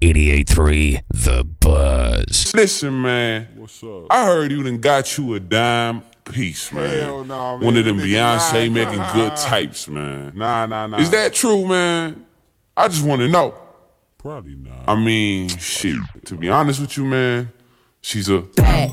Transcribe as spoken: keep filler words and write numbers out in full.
eighty-eight point three The Buzz. Listen, man. What's up? I heard you done got you a dime piece, man. Hell nah, man. One of them Nigga, Beyonce nah, making nah. good types, man. Nah, nah, nah. Is that true, man? I just want to know. Probably not. I mean, shit. To be honest with you, man, she's a...